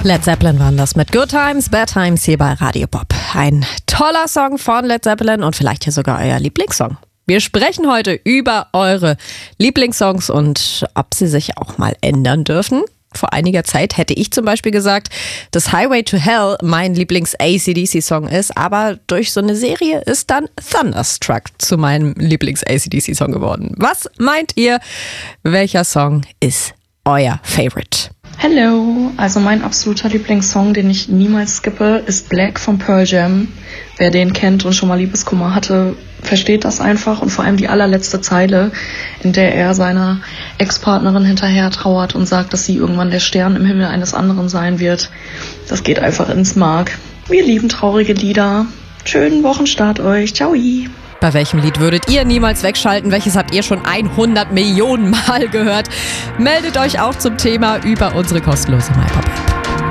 Led Zeppelin waren das mit Good Times, Bad Times hier bei Radio Pop. Ein toller Song von Led Zeppelin und vielleicht hier sogar euer Lieblingssong. Wir sprechen heute über eure Lieblingssongs und ob sie sich auch mal ändern dürfen. Vor einiger Zeit hätte ich zum Beispiel gesagt, dass Highway to Hell mein Lieblings-AC/DC-Song ist, aber durch so eine Serie ist dann Thunderstruck zu meinem Lieblings-AC/DC-Song geworden. Was meint ihr? Welcher Song ist euer Favorite? Hello, also mein absoluter Lieblingssong, den ich niemals skippe, ist Black von Pearl Jam. Wer den kennt und schon mal Liebeskummer hatte, versteht das einfach. Und vor allem die allerletzte Zeile, in der er seiner Ex-Partnerin hinterher trauert und sagt, dass sie irgendwann der Stern im Himmel eines anderen sein wird. Das geht einfach ins Mark. Wir lieben traurige Lieder. Schönen Wochenstart euch. Ciao. Bei welchem Lied würdet ihr niemals wegschalten? Welches habt ihr schon 100 Millionen Mal gehört? Meldet euch auch zum Thema über unsere kostenlose MyPop-App.